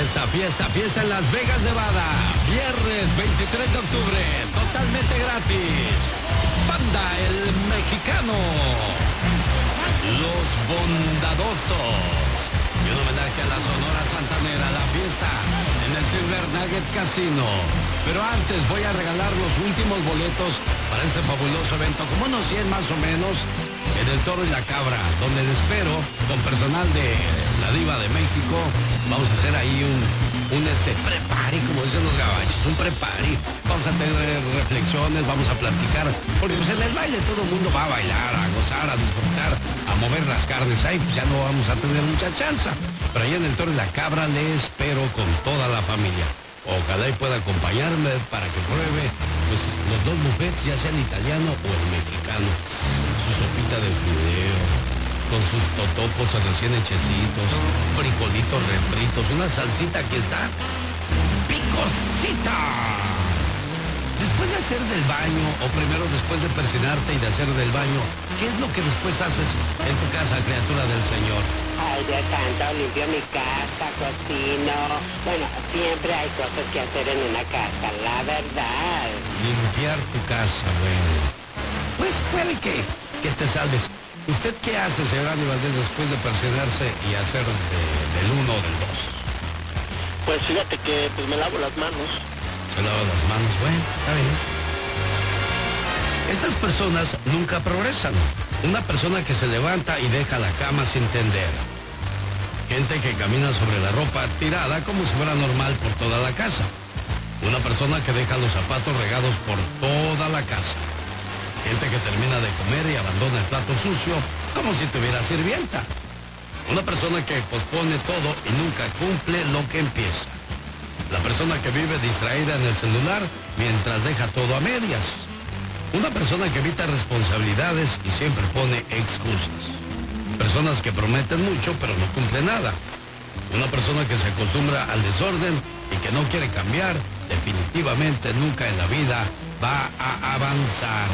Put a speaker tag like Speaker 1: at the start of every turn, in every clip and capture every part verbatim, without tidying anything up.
Speaker 1: Fiesta, fiesta, fiesta en Las Vegas, Nevada. Viernes veintitrés de octubre, totalmente gratis. Banda El Mexicano. Los Bondadosos. Y un homenaje a la Sonora Santanera, la fiesta en el Silver Nugget Casino. Pero antes voy a regalar los últimos boletos para este fabuloso evento, como unos cien más o menos, en el Toro y la Cabra, donde les espero con personal de la Diva de México. Vamos a hacer ahí un, un este prepari, como dicen los gabachos, un prepari. Vamos a tener reflexiones, vamos a platicar, porque pues en el baile todo el mundo va a bailar, a gozar, a disfrutar, a mover las carnes. Ahí pues ya no vamos a tener mucha chance. Pero ahí en el Toro y la Cabra les espero con toda la familia. Ojalá y pueda acompañarme para que pruebe pues los dos buffets, ya sea el italiano o el mexicano. Su sopita de fideo, con sus totopos recién hechecitos, frijolitos refritos, una salsita que está picosita. Después de hacer del baño, o primero después de persinarte y de hacer del baño, ¿qué es lo que después haces en tu casa, criatura del Señor?
Speaker 2: Ay, Dios santo, limpio mi casa, cocino. Bueno, siempre hay cosas que hacer en una casa, la verdad.
Speaker 1: Limpiar tu casa, bueno. Pues puede que, que te salves. ¿Usted qué hace, señor Andy Valdés, después de persinarse y hacer de, del uno o del dos?
Speaker 3: Pues fíjate que pues me lavo las manos.
Speaker 1: Se lava las manos, bueno, está bien. Estas personas nunca progresan. Una persona que se levanta y deja la cama sin tender. Gente que camina sobre la ropa tirada como si fuera normal por toda la casa. Una persona que deja los zapatos regados por toda la casa. Gente que termina de comer y abandona el plato sucio como si tuviera sirvienta. Una persona que pospone todo y nunca cumple lo que empieza. La persona que vive distraída en el celular mientras deja todo a medias. Una persona que evita responsabilidades y siempre pone excusas. Personas que prometen mucho pero no cumplen nada. Una persona que se acostumbra al desorden y que no quiere cambiar, definitivamente nunca en la vida va a avanzar.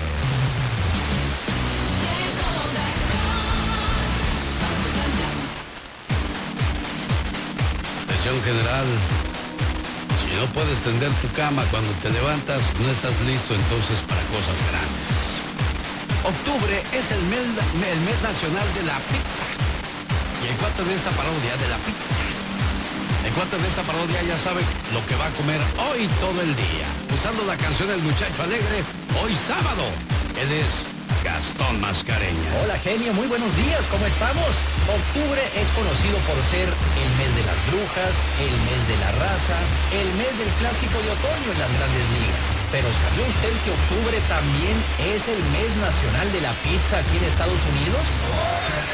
Speaker 1: Atención general. Si no puedes tender tu cama cuando te levantas, no estás listo entonces para cosas grandes. Octubre es el mes, el mes nacional de la pizza. Y en cuanto de esta parodia de la pizza, en cuanto de esta parodia ya sabe lo que va a comer hoy todo el día. Usando la canción El Muchacho Alegre, hoy sábado, él es Gastón Mascareña.
Speaker 4: Hola genio, muy buenos días, ¿cómo estamos? Octubre es conocido por ser el mes de las brujas, el mes de la raza, el mes del clásico de otoño en las grandes ligas. Pero ¿sabía usted que octubre también es el mes nacional de la pizza aquí en Estados Unidos?